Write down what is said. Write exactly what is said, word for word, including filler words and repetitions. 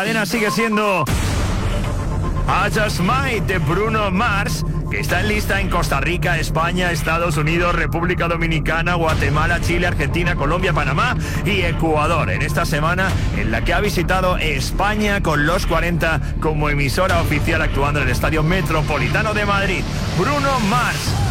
cadena sigue siendo I Just Might de Bruno Mars, que está en lista en Costa Rica, España, Estados Unidos, República Dominicana, Guatemala, Chile, Argentina, Colombia, Panamá y Ecuador. En esta semana en la que ha visitado España con los cuarenta como emisora oficial, actuando en el Estadio Metropolitano de Madrid. Bruno Mars.